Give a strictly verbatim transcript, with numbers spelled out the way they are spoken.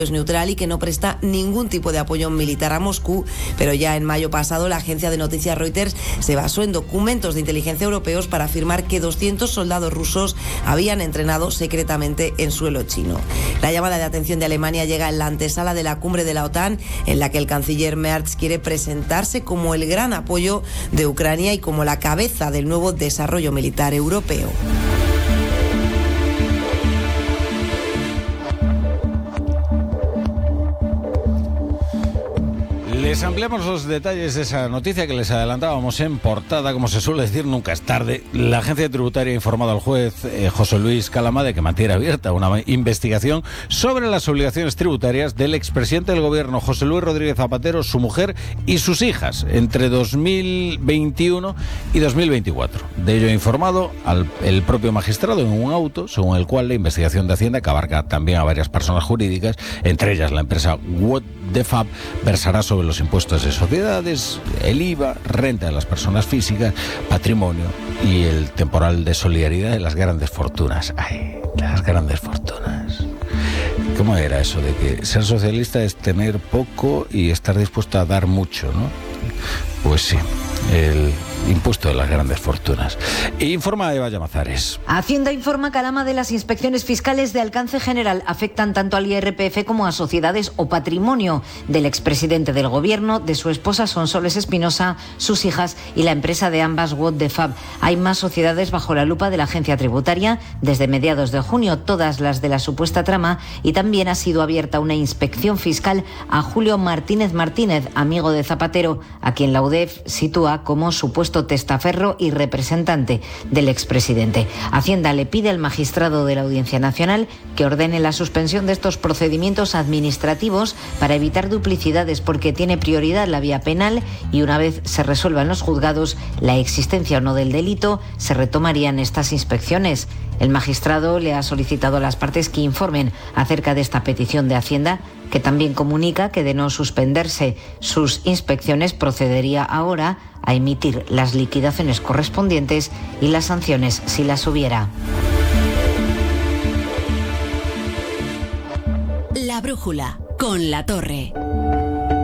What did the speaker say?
es neutral y que no presta ningún tipo de apoyo militar a Moscú, pero ya en mayo pasado la agencia de noticias Reuters se basó en documentos de inteligencia europeos para afirmar que doscientos soldados rusos habían entrenado secretamente en suelo chino. La llamada de atención de Alemania llega en la antesala de la cumbre de la OTAN, en la que el canciller Merz quiere presentarse como el gran apoyo de Ucrania y como la cabeza del nuevo desarrollo militar europeo. Les ampliamos los detalles de esa noticia que les adelantábamos en portada. Como se suele decir, nunca es tarde. La agencia tributaria ha informado al juez eh, José Luis Calama de que mantiene abierta una investigación sobre las obligaciones tributarias del expresidente del gobierno José Luis Rodríguez Zapatero, su mujer y sus hijas entre dos mil veintiuno y dos mil veinticuatro. De ello ha informado al, el propio magistrado en un auto, según el cual la investigación de Hacienda, que abarca también a varias personas jurídicas, entre ellas la empresa What the Fab, versará sobre los impuestos de sociedades, el I V A, renta de las personas físicas, patrimonio y el temporal de solidaridad de las grandes fortunas. Ay, las grandes fortunas. ¿Cómo era eso de que ser socialista es tener poco y estar dispuesto a dar mucho, no? Pues sí, el impuesto de las grandes fortunas. Informa Eva Llamazares. Hacienda informa Calama de las inspecciones fiscales de alcance general afectan tanto al I R P F como a sociedades o patrimonio del expresidente del gobierno, de su esposa Sonsoles Espinosa, sus hijas y la empresa de ambas What the Fab. Hay más sociedades bajo la lupa de la agencia tributaria desde mediados de junio, todas las de la supuesta trama, y también ha sido abierta una inspección fiscal a Julio Martínez Martínez, amigo de Zapatero, a quien la U D E F sitúa como supuesto testaferro y representante del expresidente. Hacienda le pide al magistrado de la Audiencia Nacional que ordene la suspensión de estos procedimientos administrativos para evitar duplicidades, porque tiene prioridad la vía penal y una vez se resuelvan los juzgados la existencia o no del delito, se retomarían estas inspecciones. El magistrado le ha solicitado a las partes que informen acerca de esta petición de Hacienda, que también comunica que de no suspenderse sus inspecciones procedería ahora a emitir las liquidaciones correspondientes y las sanciones si las hubiera. La brújula con La Torre.